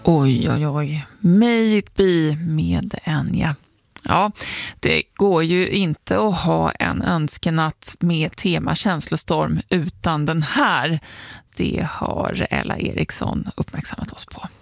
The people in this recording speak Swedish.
Oj, oj, oj. May it be med Enya. Ja, det går ju inte att ha en önskenatt med tema känslostorm utan den här. Det har Ella Eriksson uppmärksammat oss på.